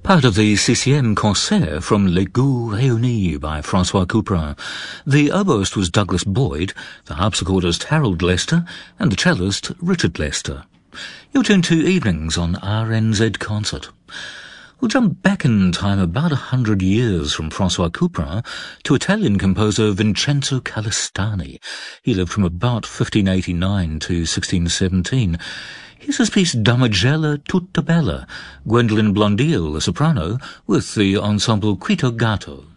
Part of the CCM concert from Les Goûts Réunis by Francois Couperin. The oboist was Douglas Boyd, the harpsichordist Harold Lester, and the cellist Richard Lester. You're tuned to Evenings on RNZ Concert. We'll jump back in time about 100 years from Francois Couperin to Italian composer Vincenzo Calistani. He lived from about 1589 to 1617. Here's his piece Damigella tutta bella, Gwendolyn Blondel, the soprano, with the ensemble Quito Gatto.